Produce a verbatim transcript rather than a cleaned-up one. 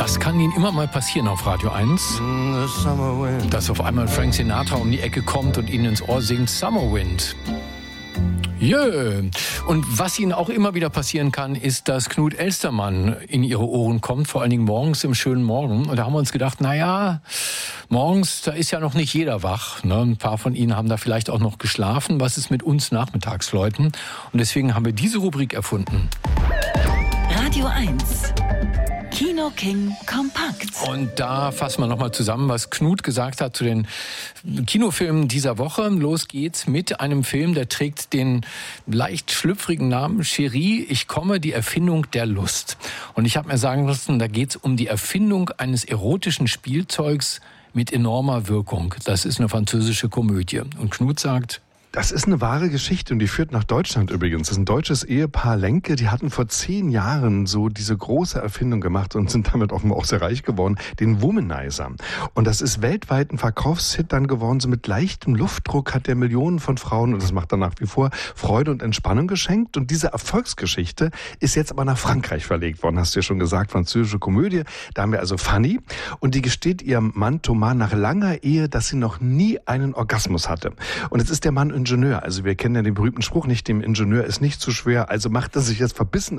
Das kann Ihnen immer mal passieren auf Radio eins, dass auf einmal Frank Sinatra um die Ecke kommt und Ihnen ins Ohr singt Summer Wind. Jö. Und was Ihnen auch immer wieder passieren kann, ist, dass Knut Elstermann in Ihre Ohren kommt, vor allen Dingen morgens im schönen Morgen. Und da haben wir uns gedacht, naja, morgens, da ist ja noch nicht jeder wach. Ne? Ein paar von Ihnen haben da vielleicht auch noch geschlafen. Was ist mit uns Nachmittagsleuten? Und deswegen haben wir diese Rubrik erfunden. Radio eins. Kino King kompakt. Und da fassen wir nochmal zusammen, was Knut gesagt hat zu den Kinofilmen dieser Woche. Los geht's mit einem Film, der trägt den leicht schlüpfrigen Namen Cherie, ich komme, die Erfindung der Lust. Und ich habe mir sagen lassen, da geht's um die Erfindung eines erotischen Spielzeugs mit enormer Wirkung. Das ist eine französische Komödie. Und Knut sagt... Das ist eine wahre Geschichte und die führt nach Deutschland übrigens. Das ist ein deutsches Ehepaar Lenke, die hatten vor zehn Jahren so diese große Erfindung gemacht und sind damit offenbar auch sehr reich geworden, den Womanizer. Und das ist weltweit ein Verkaufshit dann geworden, so mit leichtem Luftdruck hat der Millionen von Frauen, und das macht dann nach wie vor, Freude und Entspannung geschenkt. Und diese Erfolgsgeschichte ist jetzt aber nach Frankreich verlegt worden, hast du ja schon gesagt, französische Komödie. Da haben wir also Fanny und die gesteht ihrem Mann Thomas nach langer Ehe, dass sie noch nie einen Orgasmus hatte. Und jetzt ist der Mann Ingenieur. Also wir kennen ja den berühmten Spruch nicht, dem Ingenieur ist nicht zu schwer, also macht er sich jetzt verbissen